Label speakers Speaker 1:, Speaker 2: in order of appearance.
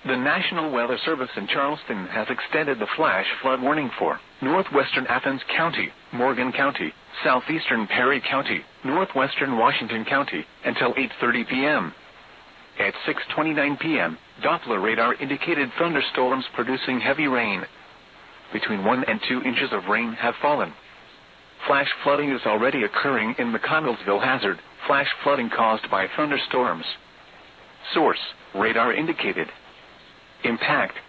Speaker 1: The National Weather Service in Charleston has extended the flash flood warning for northwestern Athens County, Morgan County, southeastern Perry County, northwestern Washington County, until 8:30 p.m. At 6:29 p.m., Doppler radar indicated thunderstorms producing heavy rain. Between 1 and 2 inches of rain have fallen. Flash flooding is already occurring in McConnellsville. Hazard: flash flooding caused by thunderstorms. Source: radar indicated. Impact: